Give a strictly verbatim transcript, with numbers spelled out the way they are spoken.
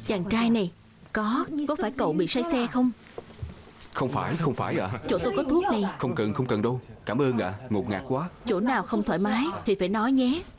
Chàng trai này, Có, có phải cậu bị say xe không? Không phải, không phải ạ. à. Chỗ tôi có thuốc này. Không cần, không cần đâu. Cảm ơn ạ, à. Ngột ngạt quá. Chỗ nào không thoải mái thì phải nói nhé.